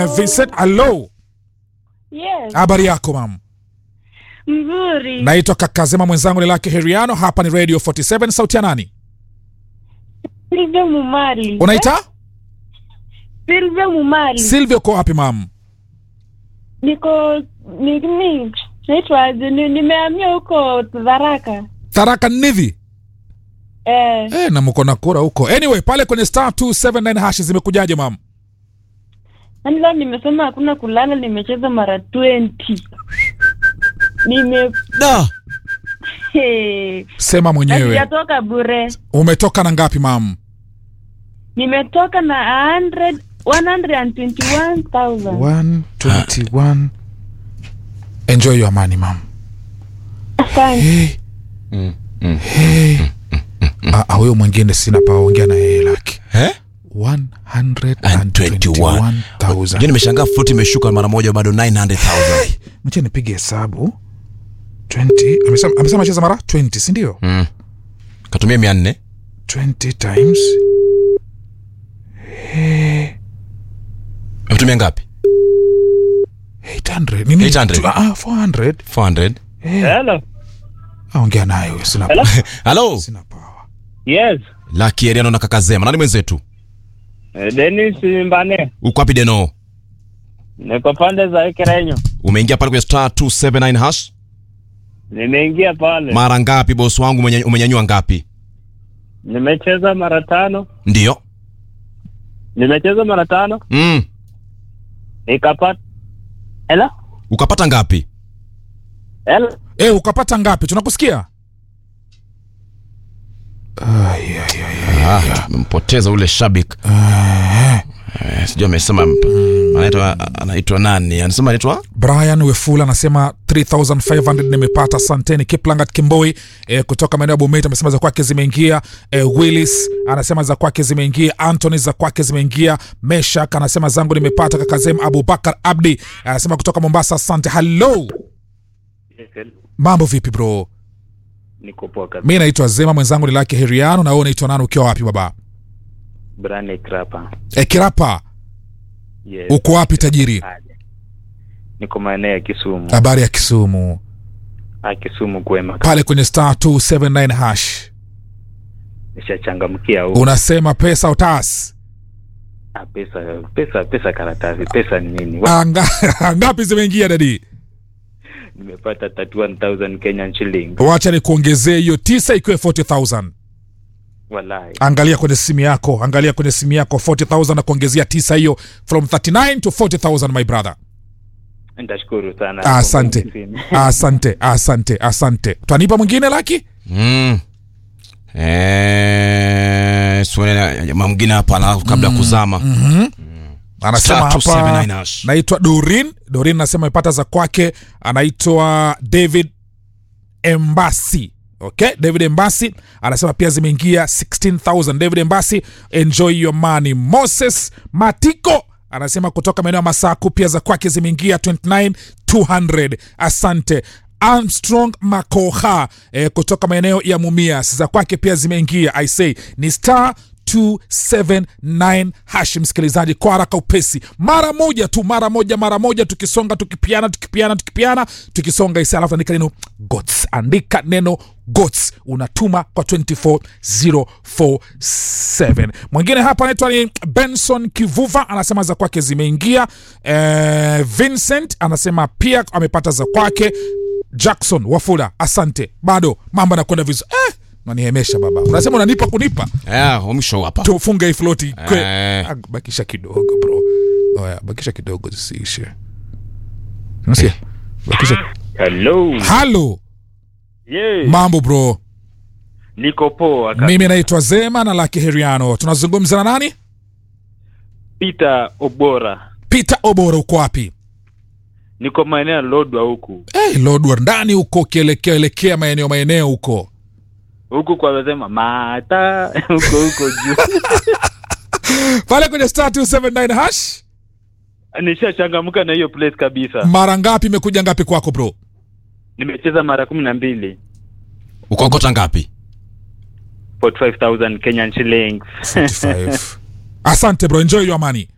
Vincent. Hello. Yes. Habari yako mam? Mzuri. Naitwa Kakazema, mwenzangu ni Lucky Heriano. Hapa ni Radio 47. Sauti ya nani? Silvia Mumali. Unaita? Silvia Mumali. Silvia, uko wapi mam? Niko nimehamia huko Tharaka. Tharaka Nithi. Na mko na kura huko. Anyway, pale kwenye star 279 hash zimekujaje mam? Leo nimesema hakuna kulala, nimecheza mara 20. Sema mwenyewe. Sijatoka bure. Umetoka na ngapi mam? Nimetoka na 121,000. 121. Enjoy your money mam. Asante. Huyo mwingine sina pa ongea na yeye Lucky. 121,000. Jana nimeshangaa fruit imeshuka mara moja bado 900,000. Mche nipige hesabu. 20. Amesema cheza mara 20, si ndio? Katumia 400. 20 times. Umetumia ngapi? 800. Nini? 800. 400. 400. Hello. Ongea naye huyo sina. Hello. Sina power. Yes. Lucky Heriano na Kakazema. Nani mwenzetu? Dennis Mbane. Uko wapi Deno? Niko pande za Ekerenyo. Umeingia pale kwenye star 279 hash? Nimeingia pale. Mara ngapi boss wangu, umenyanyua ngapi? Nimecheza mara 5. Ndio. Nimecheza mara 5. Nikapata. Hello? Ukapata ngapi? Hello? Ukapata ngapi? Tunakusikia? Mpoteza ule shabik. Sijui amesema anaitwa nani? Anasema anaitwa Brian Wefula, anasema 3,500 nimepata. Asanteni. Kiplangat Kimboi kutoka maeneo ya Bomet amesema za kwake zimeingia. Willis anasema za kwake zimeingia. Anthony za kwake zimeingia. Meshak anasema zangu nimepata. Kakazem Abubakar Abdi anasema kutoka Mombasa, asante. Hello. Mambo vipi bro? Niko poa kabisa. Mimi naitwa Zema, mwenzangu ni Lucky Heriano. Na wewe unaitwa nani, ukiwa wapi baba? Brane Krapa. Kirapa. Yes. Uko wapi tajiri? Niko maeneo ya Kisumu. Habari ya Kisumu? Kisumu kwema. Pale kwenye star 279 hash. Nishachangamkia huko. Unasema pesa utas? Pesa karatasi. Pesa ni nini? Ngapi zimeingia dadi? Nimepata 31,000 Kenyan shillings. Wacha nikuongezee hiyo 9 ikiwe 40,000. Wallahi. Angalia kwenye simu yako 40,000 na kuongezea 9 hiyo, from 39 to 40,000 my brother. Ndashukuru sana. Asante. Twanipa mwingine Lucky? Swali mwingine hapa kabla kuzama. Anasema hapa naitwa Dorin anasema amepata za kwake, anaitwa David Embassy. Okay, David Embassy anasema pia zimeingia 16,000. David Embassy, enjoy your money. Moses Matiko anasema kutoka maeneo ya Masaku pia za kwake zimeingia 29,200. Asante. Armstrong Makoha kutoka maeneo ya Mumias za kwake pia zimeingia. I say ni star 279 hash, msikilizaji, kwa haraka upesi, mara moja, tukisonga tukisonga isa, alafu andika neno GOTS, andika neno GOTS, unatuma kwa 24047. Mwingine hapa anaitwa ni Benson Kivuva, anasema za kwake zimeingia. Vincent anasema pia amepata za kwake. Jackson Wafula, asante. Bado mambo yanakwenda vizuri. Unanihemesha baba. Unasema unanipa kunipa? Mwisho hapa. Tufunge hii floati. Bakisha kidogo bro. Bakisha kidogo zisiishe. Unasikia? Bakisha. Hello. Yes. Mambo bro? Niko poa. Mimi naitwa Zema na Lucky Heriano. Tunazungumza na nani? Peter Obora, uko wapi? Niko maeneo ya Lodwar huku. Lodwar ndani huko, kielekea maeneo huko. Huku kwa wazema mata huko juu. Pale kwenye star 279 hash. Nishachangamka na hiyo place kabisa. Mara ngapi imekuja ngapi kwako bro? Nimecheza mara 12. Ukokota ngapi? 45,000 Kenyan shillings. 45. Asante bro, enjoy your money.